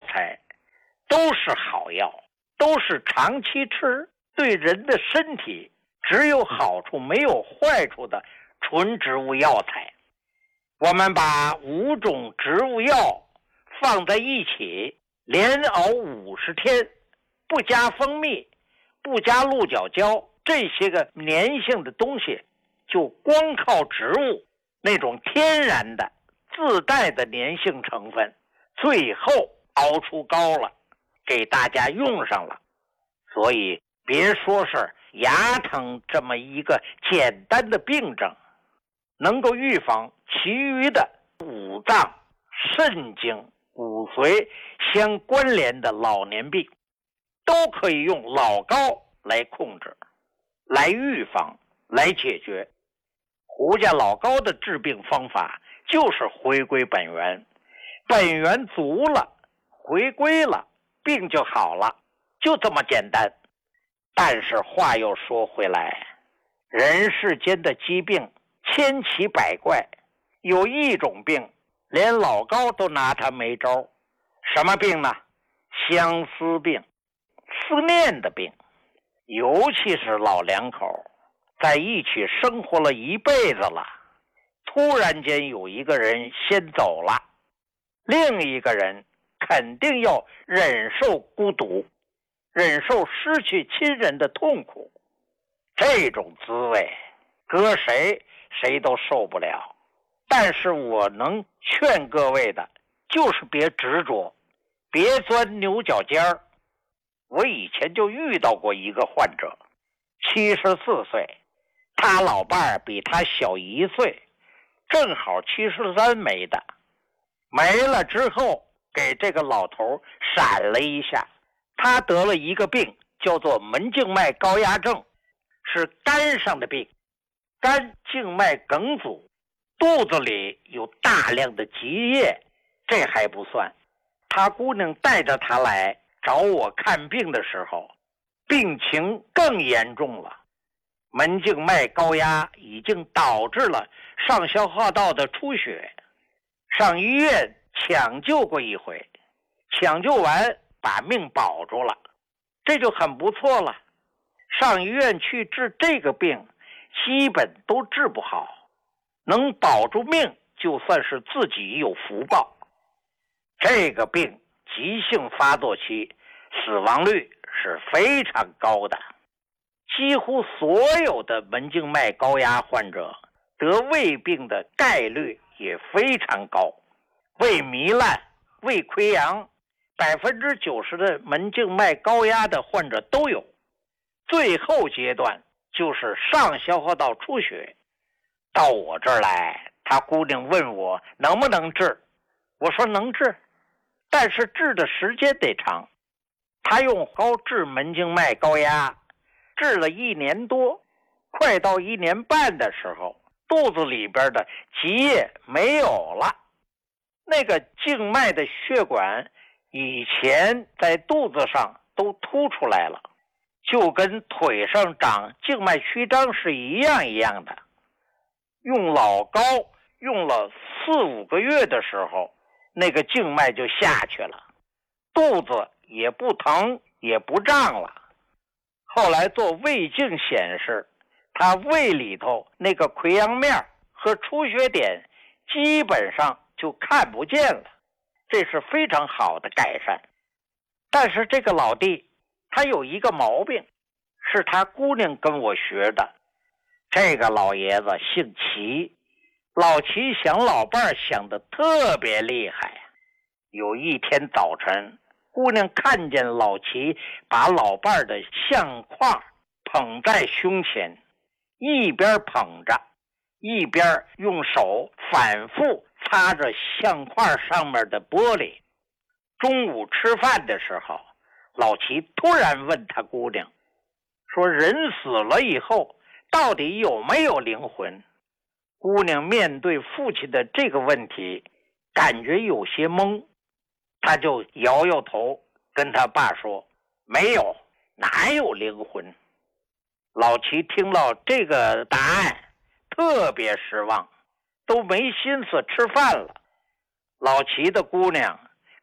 材都是好药，都是长期吃对人的身体只有好处没有坏处的纯植物药材。我们把5种植物药放在一起，连熬50天，不加蜂蜜，不加鹿角胶，这些个粘性的东西，就光靠植物那种天然的自带的粘性成分，最后熬出膏了，给大家用上了。所以别说是牙疼这么一个简单的病症，能够预防其余的五脏、肾经、骨髓相关联的老年病，都可以用老膏来控制、来预防、来解决。胡家老膏的治病方法就是回归本源，本源足了，回归了，病就好了，就这么简单。但是话又说回来，人世间的疾病千奇百怪，有一种病连老高都拿它没招。什么病呢？相思病，思念的病。尤其是老两口在一起生活了一辈子了，突然间有一个人先走了，另一个人肯定要忍受孤独，忍受失去亲人的痛苦。这种滋味搁谁都受不了。但是我能劝各位的就是别执着，别钻牛角尖儿。我以前就遇到过一个患者，74岁，他老伴儿比他小1岁，正好73没的。没了之后给这个老头闪了一下，他得了一个病叫做门静脉高压症，是肝上的病，肝静脉梗阻，肚子里有大量的积液。这还不算，他姑娘带着他来找我看病的时候，病情更严重了。门静脉高压已经导致了上消化道的出血，上医院抢救过一回，抢救完把命保住了，这就很不错了。上医院去治这个病基本都治不好，能保住命就算是自己有福报。这个病急性发作期死亡率是非常高的，几乎所有的门静脉高压患者得胃病的概率也非常高，胃糜烂、胃溃疡，90%的门静脉高压的患者都有。最后阶段就是上消化道出血。到我这儿来，他姑娘问我能不能治，我说能治，但是治的时间得长。他用膏治门静脉高压，治了1年多，快到1年半的时候，肚子里边的积液没有了。那个静脉的血管以前在肚子上都凸出来了，就跟腿上长静脉曲张是一样的。用老膏用了4-5个月的时候，那个静脉就下去了，肚子也不疼也不胀了。后来做胃镜显示，他胃里头那个溃疡面和出血点基本上就看不见了，这是非常好的改善。但是这个老弟他有一个毛病，是他姑娘跟我学的。这个老爷子姓齐，老齐想老伴想得特别厉害。有一天早晨，姑娘看见老齐把老伴的相框捧在胸前，一边捧着，一边用手反复擦着相框上面的玻璃。中午吃饭的时候，老齐突然问他姑娘说，人死了以后到底有没有灵魂？姑娘面对父亲的这个问题感觉有些懵，他就摇摇头跟他爸说，没有，哪有灵魂？老齐听到这个答案特别失望，都没心思吃饭了。老齐的姑娘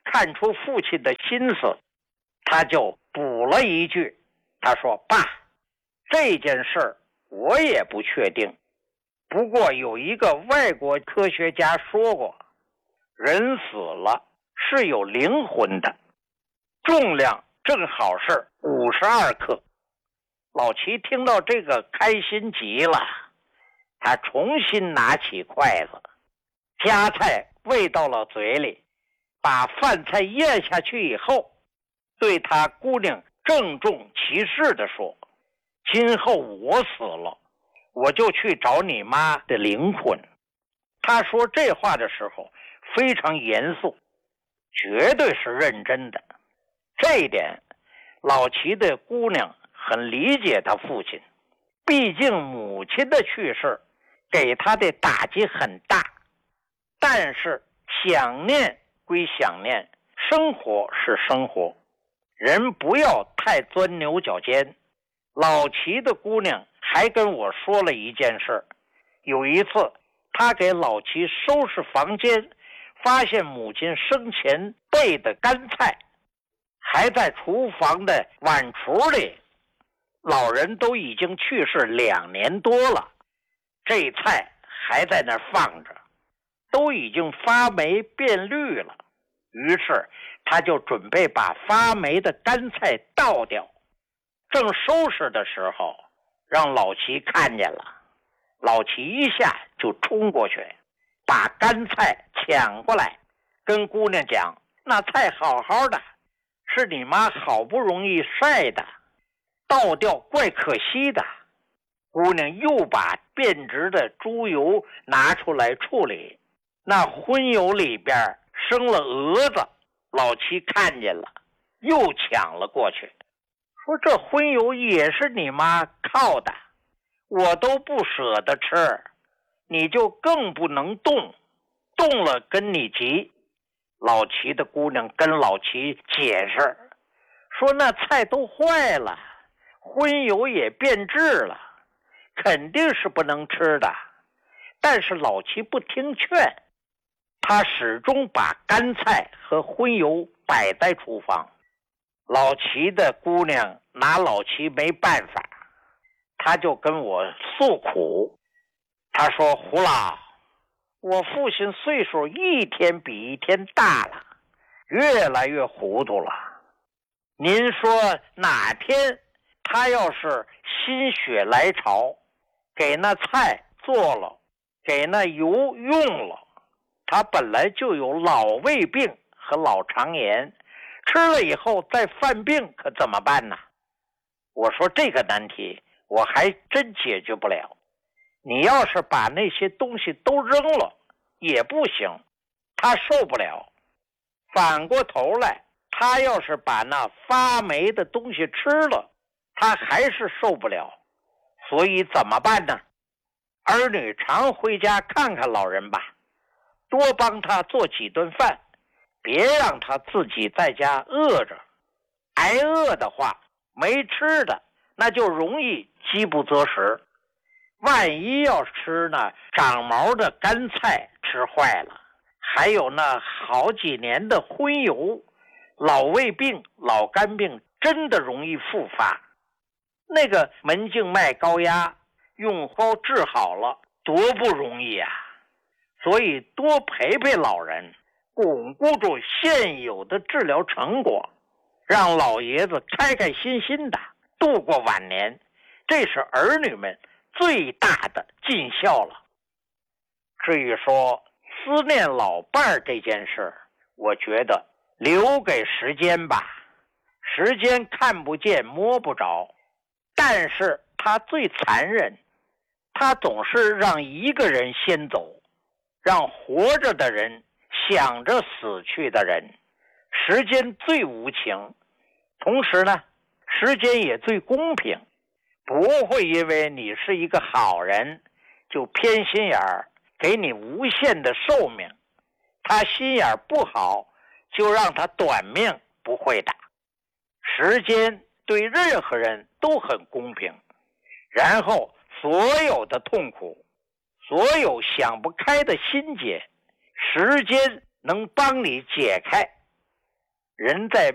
看出父亲的心思，他就补了一句，他说：“爸，这件事儿我也不确定，不过有一个外国科学家说过，人死了是有灵魂的，重量正好是52克。”老齐听到这个开心极了，他重新拿起筷子，夹菜喂到了嘴里，把饭菜咽下去以后，对他姑娘郑重其事地说：“今后我死了，我就去找你妈的灵魂。”他说这话的时候非常严肃，绝对是认真的。这一点老齐的姑娘很理解他父亲，毕竟母亲的去世给他的打击很大，但是想念归想念，生活是生活，人不要太钻牛角尖。老齐的姑娘还跟我说了一件事，有一次他给老齐收拾房间，发现母亲生前备的干菜还在厨房的碗橱里，老人都已经去世2年多了，这菜还在那儿放着，都已经发霉变绿了。于是他就准备把发霉的干菜倒掉，正收拾的时候让老齐看见了，老齐一下就冲过去把干菜抢过来，跟姑娘讲：“那菜好好的，是你妈好不容易晒的，倒掉怪可惜的。”姑娘又把变质的猪油拿出来处理，那荤油里边生了蛾子，老齐看见了又抢了过去，说：“这荤油也是你妈靠的，我都不舍得吃，你就更不能动，动了跟你急。”老齐的姑娘跟老齐解释说：“那菜都坏了，荤油也变质了，肯定是不能吃的。”但是老齐不听劝，他始终把干菜和荤油摆在厨房。老齐的姑娘拿老齐没办法，他就跟我诉苦，他说：“胡老，我父亲岁数一天比一天大了，越来越糊涂了。您说哪天他要是心血来潮，给那菜做了，给那油用了，他本来就有老胃病和老肠炎，吃了以后再犯病，可怎么办呢？”我说这个难题我还真解决不了，你要是把那些东西都扔了也不行，他受不了。反过头来，他要是把那发霉的东西吃了，他还是受不了。所以怎么办呢？儿女常回家看看老人吧，多帮他做几顿饭，别让他自己在家饿着。挨饿的话，没吃的，那就容易饥不择食。万一要吃那长毛的干菜吃坏了，还有那好几年的荤油，老胃病、老肝病真的容易复发。那个门静脉高压用膏治好了，多不容易啊！所以多陪陪老人，巩固住现有的治疗成果，让老爷子开开心心的度过晚年，这是儿女们最大的尽孝了。至于说思念老伴儿这件事，我觉得留给时间吧。时间看不见摸不着，但是它最残忍，它总是让一个人先走，让活着的人想着死去的人。时间最无情，同时呢，时间也最公平，不会因为你是一个好人就偏心眼儿，给你无限的寿命。他心眼不好，就让他短命，不会的。时间对任何人都很公平，然后所有的痛苦，所有想不开的心结，时间能帮你解开。 人在